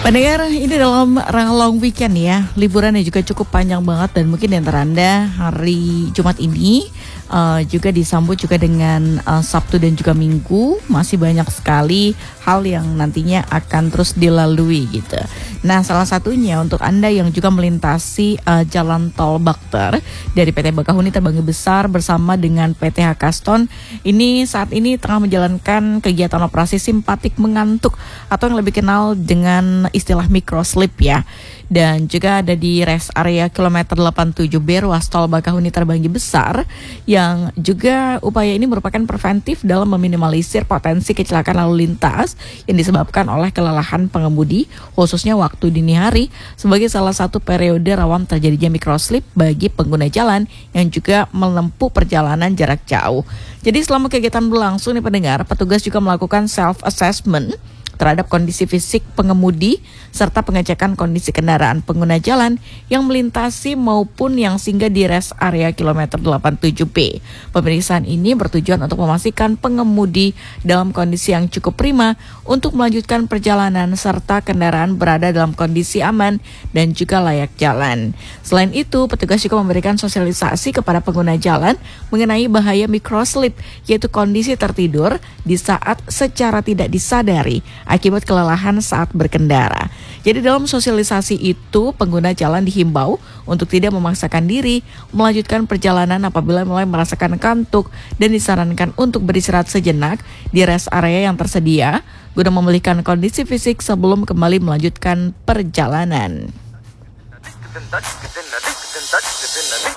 Pendengar, ini dalam long weekend ya, liburan yang juga cukup panjang banget dan mungkin di antara Anda hari Jumat ini juga disambut juga dengan Sabtu dan juga Minggu, masih banyak sekali hal yang nantinya akan terus dilalui gitu. Nah, salah satunya untuk Anda yang juga melintasi jalan tol Bakter dari PT Bakahuni Tebanggi Besar bersama dengan PT Hakaston, ini saat ini tengah menjalankan kegiatan operasi simpatik mengantuk atau yang lebih kenal dengan istilah microslip ya. Dan juga ada di rest area kilometer 87B ruas tol Bakahuni Tebanggi Besar, yang juga upaya ini merupakan preventif dalam meminimalisir potensi kecelakaan lalu lintas yang disebabkan oleh kelelahan pengemudi, khususnya waktu dini hari, sebagai salah satu periode rawan terjadinya microslip bagi pengguna jalan yang juga menempuh perjalanan jarak jauh. Jadi selama kegiatan berlangsung nih pendengar, petugas juga melakukan self-assessment terhadap kondisi fisik pengemudi serta pengecekan kondisi kendaraan pengguna jalan yang melintasi maupun yang singgah di rest area kilometer 87B. Pemeriksaan ini bertujuan untuk memastikan pengemudi dalam kondisi yang cukup prima untuk melanjutkan perjalanan serta kendaraan berada dalam kondisi aman dan juga layak jalan. Selain itu, petugas juga memberikan sosialisasi kepada pengguna jalan mengenai bahaya microslip, yaitu kondisi tertidur di saat secara tidak disadari akibat kelelahan saat berkendara. Jadi dalam sosialisasi itu, pengguna jalan dihimbau untuk tidak memaksakan diri melanjutkan perjalanan apabila mulai merasakan kantuk dan disarankan untuk beristirahat sejenak di rest area yang tersedia guna memulihkan kondisi fisik sebelum kembali melanjutkan perjalanan.